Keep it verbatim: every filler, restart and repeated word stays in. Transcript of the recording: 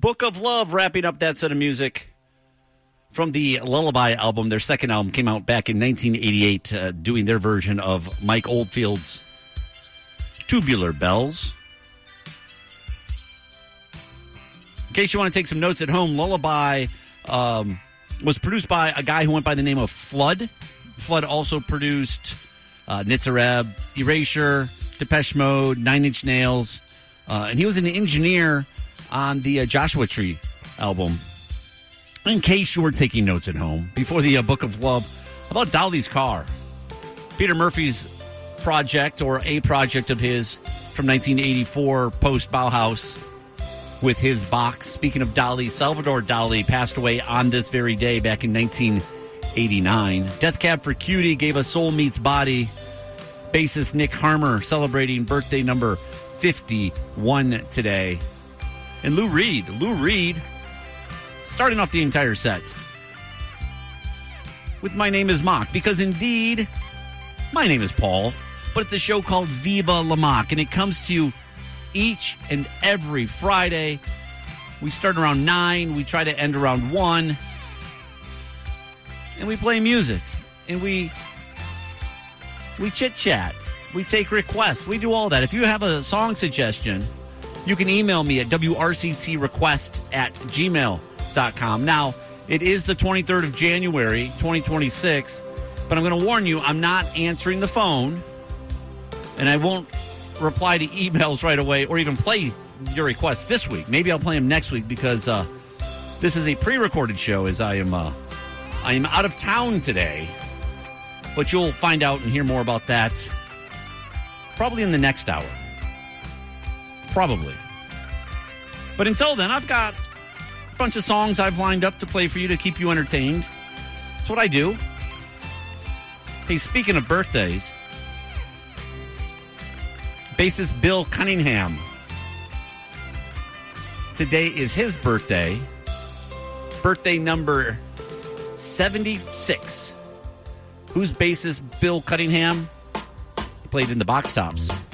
Book of Love, wrapping up that set of music from the Lullaby album. Their second album came out back in nineteen eighty-eight, uh, doing their version of Mike Oldfield's Tubular Bells. In case you want to take some notes at home, Lullaby um, was produced by a guy who went by the name of Flood. Flood also produced uh, Nitzareb, Erasure, Depeche Mode, Nine Inch Nails, uh, and he was an engineer on the uh, Joshua Tree album. In case you were taking notes at home, before the uh, Book of Love, about Dolly's Car. Peter Murphy's project, or a project of his from nineteen eighty-four, post-Bauhaus, with his box. Speaking of Dolly, Salvador Dali passed away on this very day back in nineteen eighty-nine. Death Cab for Cutie gave us Soul Meets Body. Bassist Nick Harmer celebrating birthday number fifty-one today. And Lou Reed. Lou Reed starting off the entire set with My Name is Mock, because indeed, my name is Paul, but it's a show called Viva La Mock, and it comes to you each and every Friday. We start around nine, we try to end around one, and we play music, and we we chit-chat, we take requests, we do all that. If you have a song suggestion, you can email me at W R C T request at gmail dot com. Now, it is the twenty-third of January, twenty twenty-six, but I'm going to warn you, I'm not answering the phone, and I won't reply to emails right away or even play your requests this week. Maybe I'll play them next week, because uh, this is a pre-recorded show, as I am uh, I am out of town today. But you'll find out and hear more about that probably in the next hour. Probably. But until then, I've got a bunch of songs I've lined up to play for you to keep you entertained. That's what I do. Hey, speaking of birthdays, bassist Bill Cunningham. Today is his birthday. Birthday number seventy-six. Who's bassist Bill Cunningham? He played in the Box Tops.